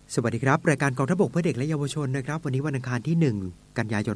สวัสดีครับรายการกองทัพบกเพื่อเด็กและเยาวชนนะครับวันนี้วันอังคารที่1กันยายน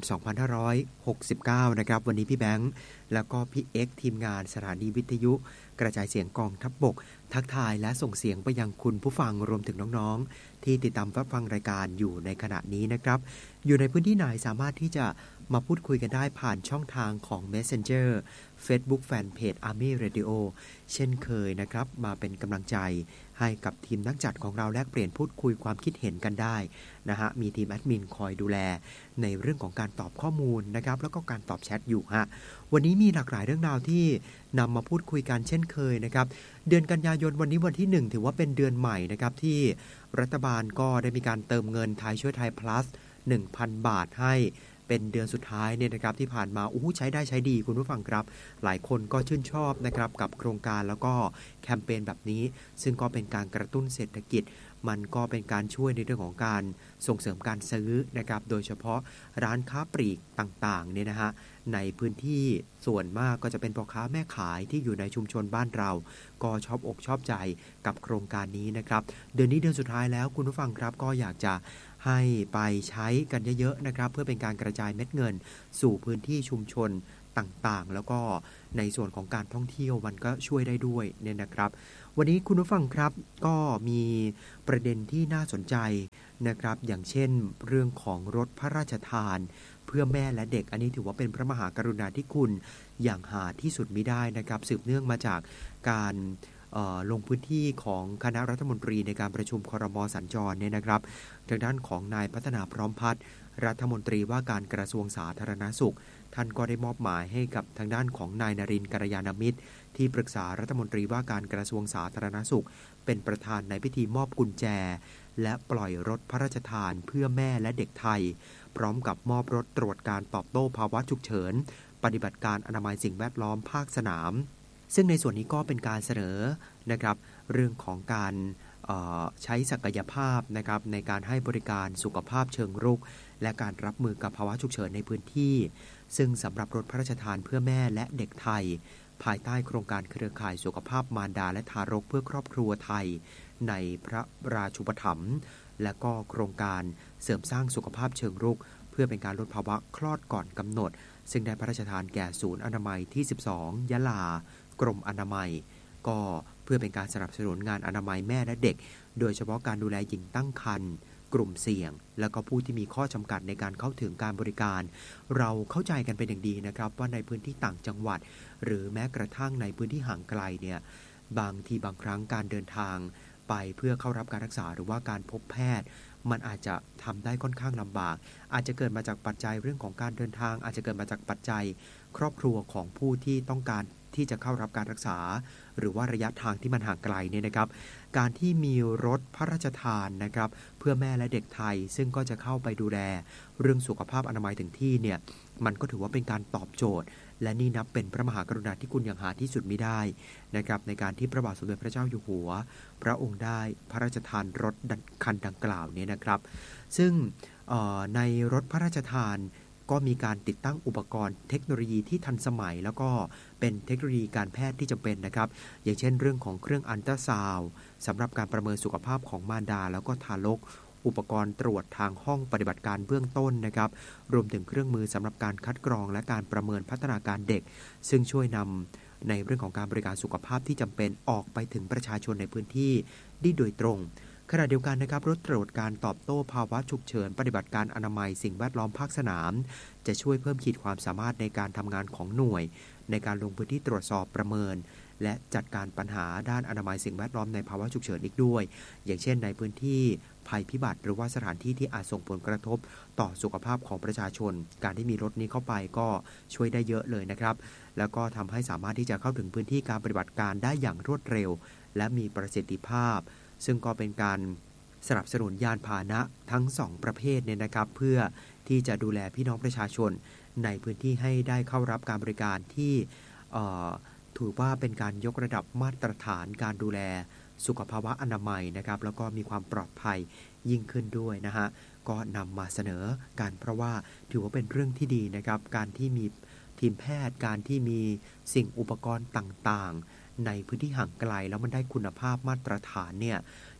2569นะครับวันนี้พี่แบงค์แล้วก็พี่เอ็กทีมงานสถานีวิทยุกระจายเสียงกองทัพบกทักทายและส่งเสียงไปยังคุณผู้ฟังรวมถึงน้องๆที่ติดตามรับฟังรายการอยู่ในขณะนี้นะครับอยู่ในพื้นที่ไหนสามารถที่จะมาพูดคุยกันได้ผ่านช่องทางของ Messenger Facebook Fanpage Army Radio เช่นเคยนะครับมาเป็นกำลังใจให้กับทีมนักจัดของเราแลกเปลี่ยนพูดคุยความคิดเห็นกันได้นะฮะมีทีมแอดมินคอยดูแลในเรื่องของการตอบข้อมูลนะครับแล้วก็การตอบแชทอยู่ฮะวันนี้มีหลากหลายเรื่องราวที่นำมาพูดคุยกันเช่นเคยนะครับเดือนกันยายนวันนี้วันที่1ถือว่าเป็นเดือนใหม่นะครับที่รัฐบาลก็ได้มีการเติมเงินไทยช่วยไทย plus 1,000 บาทให้เป็นเดือนสุดท้ายเนี่ยนะครับที่ผ่านมาใช้ได้ใช้ดีคุณผู้ฟังครับหลายคนก็ชื่นชอบนะครับกับโครงการแล้วก็แคมเปญแบบนี้ซึ่งก็เป็นการกระตุ้นเศรษฐกิจมันก็เป็นการช่วยในเรื่องของการส่งเสริมการซื้อนะครับโดยเฉพาะร้านค้าปลีกต่างๆเนี่ยนะฮะในพื้นที่ส่วนมากก็จะเป็นพ่อค้าแม่ขายที่อยู่ในชุมชนบ้านเราก็ชอบอกชอบใจกับโครงการนี้นะครับเดือนนี้เดือนสุดท้ายแล้วคุณผู้ฟังครับก็อยากจะให้ไปใช้กันเยอะๆนะครับเพื่อเป็นการกระจายเม็ดเงินสู่พื้นที่ชุมชนต่างๆแล้วก็ในส่วนของการท่องเที่ยวมันก็ช่วยได้ด้วยเนี่ยนะครับวันนี้คุณผู้ฟังครับก็มีประเด็นที่น่าสนใจนะครับอย่างเช่นเรื่องของรถพระราชทานเพื่อแม่และเด็กอันนี้ถือว่าเป็นพระมหากรุณาธิคุณอย่างหาที่สุดมิได้นะครับสืบเนื่องมาจากการลงพื้นที่ของคณะรัฐมนตรีในการประชุมครม.สัญจรเนี่ยนะครับทางด้านของนายพัฒนาพร้อมพัฒน์รัฐมนตรีว่าการกระทรวงสาธารณสุขท่านก็ได้มอบหมายให้กับทางด้านของนายนรินทร์กัลยาณมิตรที่ปรึกษารัฐมนตรีว่าการกระทรวงสาธารณสุขเป็นประธานในพิธีมอบกุญแจและปล่อยรถพระราชทานเพื่อแม่และเด็กไทยพร้อมกับมอบรถตรวจการตอบโต้ภาวะฉุกเฉินปฏิบัติการอนามัยสิ่งแวดล้อมภาคสนามซึ่งในส่วนนี้ก็เป็นการเสนอนะครับเรื่องของการใช้ศักยภาพนะครับในการให้บริการสุขภาพเชิงรุกและการรับมือกับภาวะฉุกเฉินในพื้นที่ซึ่งสำหรับรถพระราชทานเพื่อแม่และเด็กไทยภายใต้โครงการเครือข่ายสุขภาพมารดาและทารกเพื่อครอบครัวไทยในพระราชูปถัมภ์และก็โครงการเสริมสร้างสุขภาพเชิงรุกเพื่อเป็นการลดภาวะคลอดก่อนกำหนดซึ่งได้พระราชทานแก่ศูนย์อนามัยที่12ยะลากรมอนามัยก็เพื่อเป็นการสนับสนุนงานอนามัยแม่และเด็กโดยเฉพาะการดูแลหญิงตั้งครรภ์กลุ่มเสี่ยงแล้วก็ผู้ที่มีข้อจำกัดในการเข้าถึงการบริการเราเข้าใจกันเป็นอย่างดีนะครับว่าในพื้นที่ต่างจังหวัดหรือแม้กระทั่งในพื้นที่ห่างไกลเนี่ยบางทีบางครั้งการเดินทางไปเพื่อเข้ารับการรักษาหรือว่าการพบแพทย์มันอาจจะทำได้ค่อนข้างลำบากอาจจะเกิดมาจากปัจจัยเรื่องของการเดินทางอาจจะเกิดมาจากปัจจัยครอบครัวของผู้ที่ต้องการที่จะเข้ารับการรักษาหรือว่าระยะทางที่มันห่างไกลเนี่ยนะครับการที่มีรถพระราชทานนะครับเพื่อแม่และเด็กไทยซึ่งก็จะเข้าไปดูแลเรื่องสุขภาพอนามัยถึงที่เนี่ยมันก็ถือว่าเป็นการตอบโจทย์และนี่นับเป็นพระมหากรุณาธิคุณอย่างหาที่สุดมิได้นะครับในการที่พระบาทสมเด็จพระเจ้าอยู่หัวพระองค์ได้พระราชทานรถคันดังกล่าวนี้นะครับซึ่งในรถพระราชทานก็มีการติดตั้งอุปกรณ์เทคโนโลยีที่ทันสมัยแล้วก็เป็นเทคโนโลยีการแพทย์ที่จำเป็นนะครับอย่างเช่นเรื่องของเครื่องอัลตราซาวด์สำหรับการประเมินสุขภาพของมารดาแล้วก็ทารกอุปกรณ์ตรวจทางห้องปฏิบัติการเบื้องต้นนะครับรวมถึงเครื่องมือสำหรับการคัดกรองและการประเมินพัฒนาการเด็กซึ่งช่วยนำในเรื่องของการบริการสุขภาพที่จำเป็นออกไปถึงประชาชนในพื้นที่ได้โดยตรงขณะเดียวกันนะครับรถตรวจการตอบโต้ภาวะฉุกเฉินปฏิบัติการอนามัยสิ่งแวดล้อมภาคสนามจะช่วยเพิ่มขีดความสามารถในการทำงานของหน่วยในการลงพื้นที่ตรวจสอบประเมินและจัดการปัญหาด้านอนามัยสิ่งแวดล้อมในภาวะฉุกเฉินอีกด้วยอย่างเช่นในพื้นที่ภัยพิบัติหรือว่าสถานที่ที่อาจส่งผลกระทบต่อสุขภาพของประชาชนการที่มีรถนี้เข้าไปก็ช่วยได้เยอะเลยนะครับแล้วก็ทำให้สามารถที่จะเข้าถึงพื้นที่การปฏิบัติการได้อย่างรวดเร็วและมีประสิทธิภาพซึ่งก็เป็นการสนับสนุนยานพาหนะทั้ง2ประเภทเนี่ยนะครับเพื่อที่จะดูแลพี่น้องประชาชนในพื้นที่ให้ได้เข้ารับการบริการที่ถือว่าเป็นการยกระดับมาตรฐานการดูแลสุขภาวะอนามัยนะครับแล้วก็มีความปลอดภัยยิ่งขึ้นด้วยนะฮะก็นำมาเสนอกันเพราะว่าถือว่าเป็นเรื่องที่ดีนะครับการที่มีทีมแพทย์การที่มีสิ่งอุปกรณ์ต่างๆในพื้นที่ห่างไกลแล้วมันได้คุณภาพมาตรฐานเนี่ย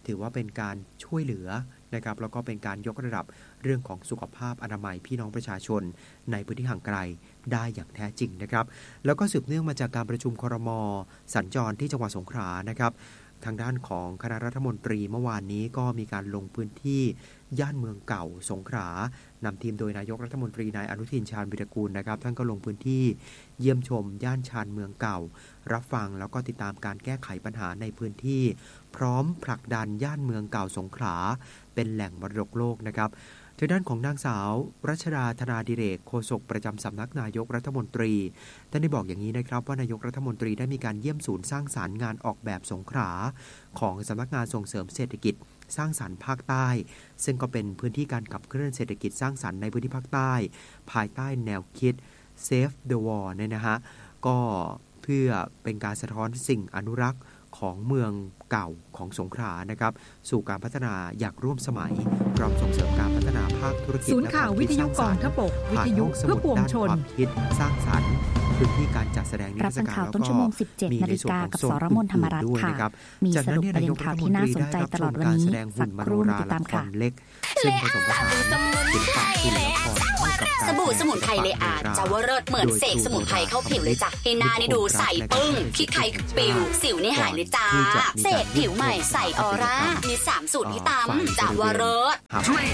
ถือว่าเป็นการช่วยเหลือนะครับแล้วก็เป็นการยกระดับเรื่องของสุขภาพอนามัยพี่น้องประชาชนในพื้นที่ห่างไกลได้อย่างแท้จริงนะครับแล้วก็สืบเนื่องมาจากการประชุมครม.สัญจรที่จังหวัดสงขลานะครับทางด้านของคณะรัฐมนตรีเมื่อวานนี้ก็มีการลงพื้นที่ย่านเมืองเก่าสงขลานำทีมโดยนายกรัฐมนตรีนายอนุทินชาญวิรากูลนะครับท่านก็ลงพื้นที่เยี่ยมชมย่านชานเมืองเก่ารับฟังแล้วก็ติดตามการแก้ไขปัญหาในพื้นที่พร้อมผลักดันย่านเมืองเก่าสงขลาเป็นแหล่งมรดกโลกนะครับทางด้านของนางสาวรัชดาธนาดิเรกโฆษกประจำสำนักนายกรัฐมนตรีท่านได้บอกอย่างนี้นะครับว่านายกรัฐมนตรีได้มีการเยี่ยมศูนย์สร้างสรรค์งานออกแบบสงขลาของสำนักงานส่งเสริมเศรษฐกิจสร้างสรรค์ภาคใต้ซึ่งก็เป็นพื้นที่การขับเคลื่อนเศรษฐกิจสร้างสรรค์ในพื้นที่ภาคใต้ภายใต้แนวคิด Save the Wall เนี่ยนะฮะก็เพื่อเป็นการสะท้อนสิ่งอนุรักษ์ของเมืองเก่าของสงขลานะครับสู่การพัฒนาอย่างร่วมสมัยพร้อมส่งเสริมการพัฒนาภาคธุรกิจศูนย์ข่าววิทยุกองทัพบกวิทยุเพื่อปวงชนความคิดสร้างสรรค์พื้นที่การจัดแสดงนิทรรศการแล้วก็มีในส่วนของโซนอื่นๆด้วยนะครับจากนั้นนายกรัฐมนตรีได้รับชมการแสดงหุ่นมโนราละครเล็กซึ่งผสมผสานศิลปะหุ่นละครเข้ากับการสบู่สมุนไพรเลอาจะว่าเลิศเหมือนเสกสมุนไพรเข้าผิวเลยจ้ะให้หน้านี่ดูใสปึ้งขี้ใครปิวสิวนี่หายเลยจ้าเสกผิวใหม่ใสออร่ามี3สูตรที่ตามจะว่าเลิศ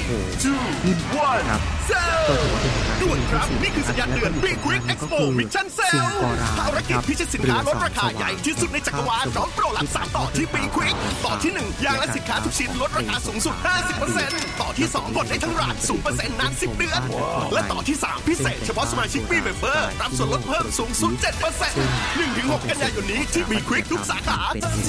ด่วนครับนี่คือสัญญาณเตือน Big Quick Expo Mission Sale ภารกิจพิชิตสินค้าลดราคาใหญ่ที่สุดในจักรวาลพร้อมโปรหลัก3ต่อที่ Big Quick ต่อที่1ยางและสินค้าทุกชิ้นลดราคาสูงสุด 50% ต่อที่2กดได้ทั้งร้าน 0% นาน10 เดือนและต่อที่3พิเศษเฉพาะสมาชิก Big Member รับส่วนลดเพิ่มสูงสุด 7% 1-6 กันยายนนี้ที่ Big Quick ทุกสาขา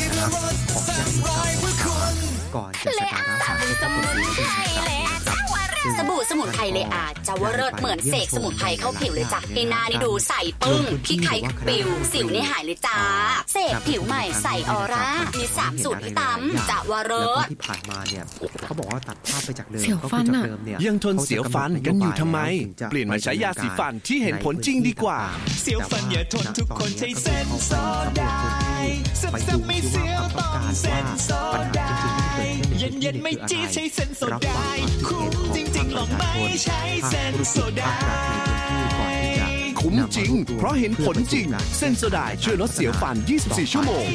ก่อนจะสักการะศาลพระพุทธรูปที่ศักดิ์สิทธิ์นะครับสบู่สมุนไพรเลอาจะว่าเลิศเหมือนเสกสมุนไพรเข้าผิวเลยจ้ะให้หน้านี่ดูใสปึ้งขี้ใครปิวสิวนี่หายเลยจ้าเสกผิวใหม่ใสออร่ามี3สูตรที่ตามจะว่าเลิศที่ผ่านมาเนี่ยเขาบอกว่าตัดภาพไปจากเดิมก็คือจากเดิมเนี่ยยังทนเสียวฟันกันอยู่ทำไมเปลี่ยนมาใช้ยาสีฟันที่เห็นผลจริงดีกว่าเสียวฟันอย่าทนทุกคนใช้เส้นโซดาซับไม่เสียวต้องเส้นโซดาเย็นไม่จี๊ดใช้เส้นโซดาคุ้มจริงๆลองไม่ใช้เส้นโซดาคุ้มจริงเพราะเห็นผลจริงเส้นโซดาช่วยลดเสียวฟัน24 ชั่วโมง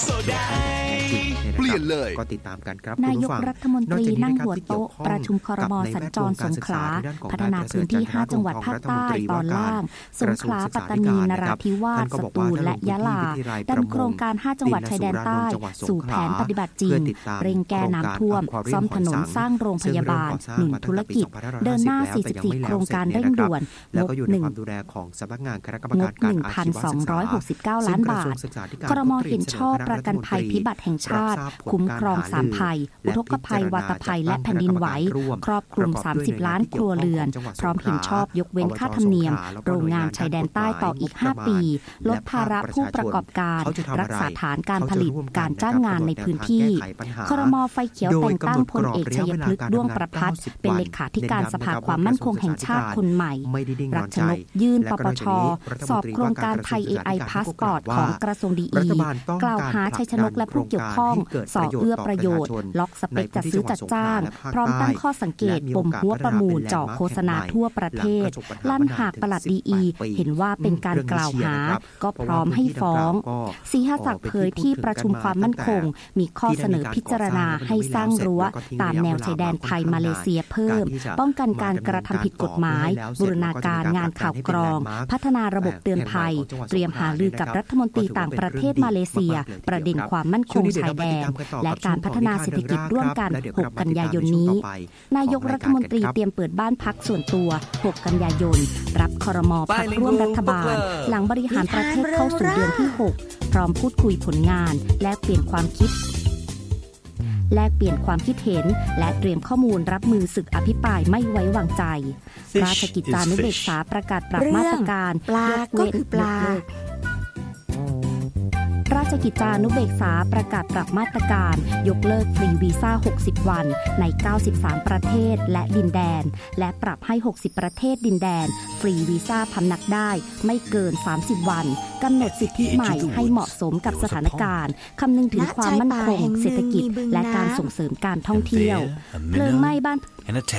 เปลี่ยนเลยก็ติดตามกันครับนายกรัฐมนตรีนั่งหัวโต๊ะประชุมครม.สัญจรสงขลาพัฒนาพื้นที่5จังหวัดภาคใต้ตอนล่างสงขลาปัตตานีนราธิวาสสตูลและยะลาดันโครงการ5จังหวัดชายแดนใต้สู่แผนปฏิบัติจริงเร่งแก้น้ำท่วมซ่อมถนนสร้างโรงพยาบาล1ธุรกิจเดินหน้า44โครงการเร่งด่วนแล้วก็อยู่ในความดูแลของสำนักงานคณะกรรมการการอาชีวศึกษา 1,269 ล้านบาทครม.เห็นชอบประกันภัยพิบัติแห่งชาติคุ้มครอง3ภัยอุทกภัยวาตภัยและแผ่นดินไหวครอบคลุม30ล้านครัวเรือนพร้อมเห็นชอบยกเว้นค่าธรรมเนียมโรงงานชายแดนใต้ต่ออีก5ปีลดภาระผู้ประกอบการรักษาฐานการผลิตการจ้างงานในพื้นที่ครม.ไฟเขียวแต่งตั้งพลเอกชัยพฤกษ์ด้วงประภัสเป็นเลขาธิการสภาความมั่นคงแห่งชาติคนใหม่รัชนกยื่นปปช.สอบโครงการไทย AI พาสปอร์ตของกระทรวงดีอีกล่าวหาชัยชนกและผู้เกี่ยวข้องส่อเอื้อประโยชน์ล็อกสเปคจัดซื้อจัดจ้างพร้อมตั้งข้อสังเกตปมหัวประมูลเจาะโฆษณาทั่วประเทศลั่นหากปลัดดีอีเห็นว่าเป็นการกล่าวหาก็พร้อมให้ฟ้องศรีหศักดิ์เผยที่ประชุมความมั่นคงมีข้อเสนอพิจารณาให้สร้างรั้วตามแนวชายแดนไทยมาเลเซียเพิ่มป้องกันการกระทำผิดกฎหมายบูรณาการงานข่าวกรองพัฒนาระบบเตือนภัยเตรียมหารือกับรัฐมนตรีต่างประเทศมาเลเซียประเด็นความมั่นคงชายแดนและการพัฒนาเศรษฐกิจร่วมกัน6กันยายนนี้นายกรัฐมนตรีเตรียมเปิดบ้านพักส่วนตัว6กันยายนรับครม.พรรคร่วมรัฐบาลหลังบริหารประเทศเข้าสู่เดือนที่6พร้อมพูดคุยผลงานแลกเปลี่ยนความคิดเห็นและเตรียมข้อมูลรับมือศึกอภิปรายไม่ไว้วางใจราชกิจจานุเบกษาประกาศปรับมาตรการปลาก็คือปลาราชกิจจานุเบกษาประกาศปรับมาตรการยกเลิกฟรีวีซ่า60วันใน93ประเทศและดินแดนและปรับให้60ประเทศดินแดนฟรีวีซ่าพำนักได้ไม่เกิน30วันกำหนดสิทธิใหม่ให้เหมาะสมกับสถานการณ์คำนึงถึงความมั่นคงเศรษฐกิจและการส่งเสริมการท่องเที่ยวเพลิงไหม้บ้าน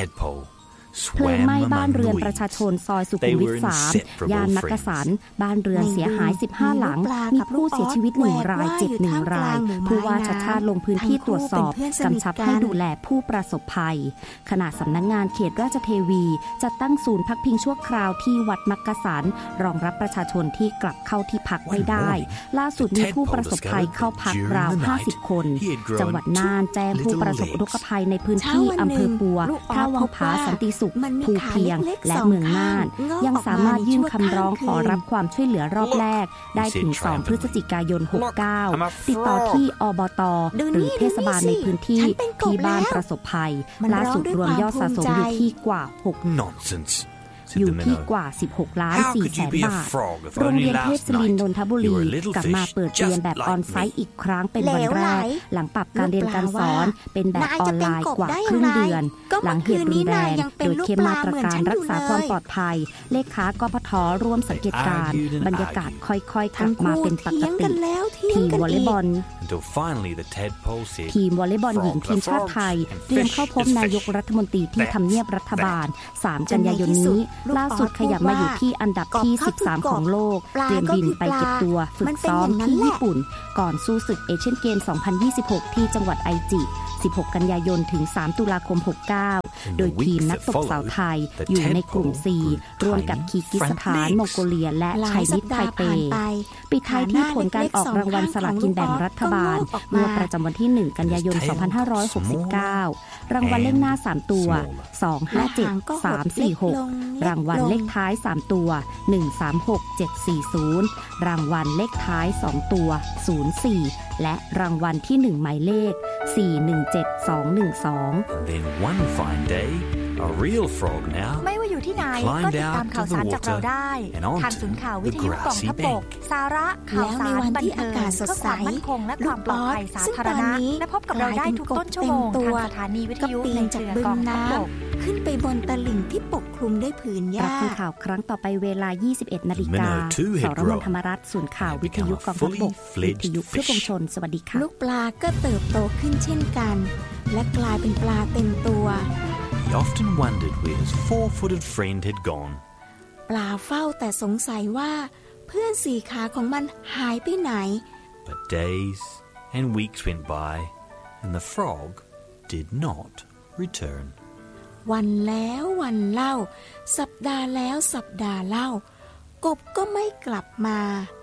เรือนประชาชนซอยสุขุมวิท3ย่านมักกะสันบ้านเรือนเสียหาย15หลังมีผู้เสียชีวิต1รายเจ็บ1รายผู้ว่าชัชชาติลงพื้นที่ตรวจสอบกำชับให้ดูแลผู้ประสบภัยขณะสำนักงานเขตราชเทวีจะตั้งศูนย์พักพิงชั่วคราวที่วัดมักกะสันรองรับประชาชนที่กลับเข้าที่พักไม่ได้ล่าสุดมีผู้ประสบภัยเข้าพักราว50คนจังหวัดน่านแจ้งผู้ประสบอุทกภัยในพื้นที่อำเภอปัวท่าวังผาสันติสุขภูเพียงและเมืองน่านยังสามารถยื่นคำร้องขอรับความช่วยเหลือรอบแรกได้ถึง2พฤศจิกายน69ติดต่อที่อบต.หรือเทศบาลในพื้นที่ที่บ้านประสบภัยล่าสุดรวมยอดสะสมอยู่ที่กว่า16 ล้าน 4 แสนบาทโรงเรียนเทพศิรินทร์นนทบุรีกลับมาเปิดเรียนแบบออนไซต์อีกครั้งเป็นวันแรกหลังปรับการเรียนการสอนเป็นแบบออนไลน์กว่าครึ่งเดือนหลังเหตุรุนแรงโดยเข้มมาตรการรักษาความปลอดภัยเลขากพท.ร่วมสังเกตการณ์บรรยากาศค่อยๆกลับมาเป็นปกติทีมวอลเลย์บอลหญิงทีมชาติไทยเตรียมเข้าพบนายกรัฐมนตรีที่ทำเนียบรัฐบาล3 กันยายนนี้ล่าสุดขยับมาอยู่ที่อันดับที่13ของโลกเตรียมบินไปเก็บตัวฝึกซ้อมที่ญี่ปุ่นก่อนสู้ศึกเอเชียนเกม 2026 ที่จังหวัดไอจิ16 กันยายนถึง3 ตุลาคม 69โดยทีมนักตบสาวไทยอยู่ในกลุ่ม 4 ร่วมกับคีร์กิสถานมองโกเลียและไชนีสไทเปปิดท้ายที่ผลการออกรางวัลสลากกินแบ่งรัฐบาลเมื่อประจำวันที่1 กันยายน 2569รางวัลเลขหน้า3ตัว257 346รางวัลเลขท้าย3ตัว136 740รางวัลเลขท้าย2ตัว04และรางวัลที่1หมายเลข417212 Then one fine day a real frog now ไม่ว่าอยู่ที่ไหนก็ติดตามข่าวสารจากเราได้ทางศูนย์ข่าววิทยุกองทัพบกสาระข่าวสารบันเทิงเพื่อความมั่นคงและความปลอดภัยสาธารณะและพบกับเราได้ทุกต้นชั่วโมงทางสถานีวิทยุในเครือกองทัพบกขึ้นไปบนตลิ่งที่ปกคลุมด้วยผืนหญ้ารับฟังข่าวครั้งต่อไปเวลา 21 นาฬิกาสรมนธรรมรัฐศูนย์ข่าววิทยุกองทัพบกวิทยุเพื่อปวงชนสวัสดีค่ะลูกปลาก็เติบโตขึ้นเช่นกันและกลายเป็นปลาเต็มตัว He often wondered where his four-footed friend had gone ปลาเฝ้าแต่สงสัยว่าเพื่อนสี่ขาของมันหายไปไหน But days and weeks went by and the frog did not return วันแล้ววันเล่าสัปดาห์แล้วสัปดาห์เล่ากบก็ไม่กลับมา